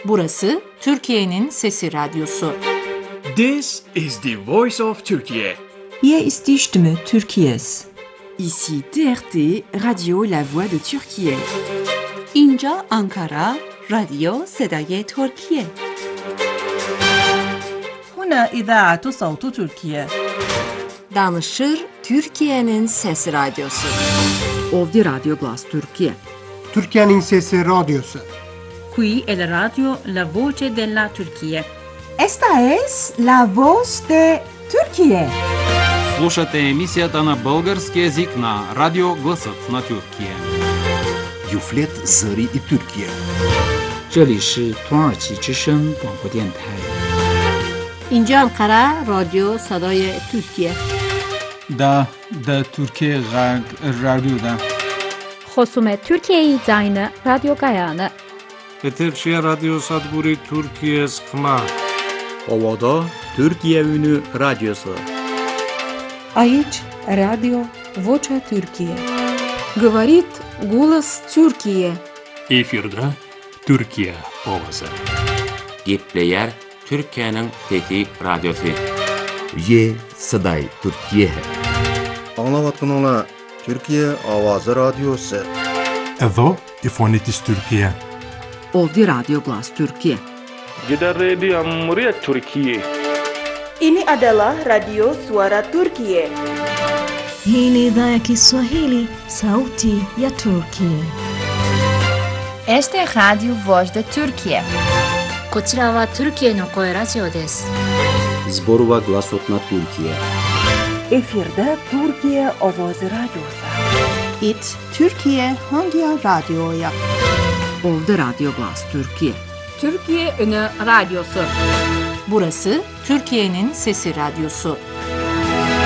Burası Türkiye'nin Sesi Radyosu. This is the voice of Turkey. Hier ist die Stimme Türkiye's. Ici TRT, Radio La Voix de Türkiye. اینجا آنکارا، رادیو صدای ترکیه. هنا إذاعة صوت تركيا. Danışır Türkiye'nin Sesi Radyosu. Ovdje Radio Glas Türkiye. Türkiye'nin Sesi Radyosu. Qui è la radio La Voce della Turchia. Esta es la voz de Türkiye. Слушате емисията на български език на Радио Гласът на Türkiye. Юфлет Зари и Türkiye. 这里是土耳其之声广播电台。 اینجا انقره رادیو صدای ترکیه. دا ترکیه رادیو دا. خصوم ترکیه زاین رادیو گایانه. Eterşehir Radyo Sadburi Türkiye Sıkma. Ovada Türkiye Ünü Radyosu. Aici Radio Vocea Türkiye. Говорит голос Türkiye. Efirde Türkiye Ovası. Gepleyer Türkiye'nin Fethi Radyosu. Ye Saday Türkiye. Anlavatkanlar Türkiye Avazı Radyosu. Evo İfonitis Türkiye. Ovdje Radio Glas Türkiye. Gider Radio Muryat Türkiye. Ini adalah Radio Suara Turkiye. Hii ni idhaa ya Kiswahili, Sauti ya Turkiye. Este es Radio Voz de Turkiye. こちらはトルキエの声ラジオです。 Zborova Glasot na Türkiye. Efirde Türkiye Ovozi Radyosu. İt Türkiye hangi radyoya? Ovdje Radio Glas Türkiye. Türkiye Ünü Radyosu. Burası Türkiye'nin Sesi Radyosu.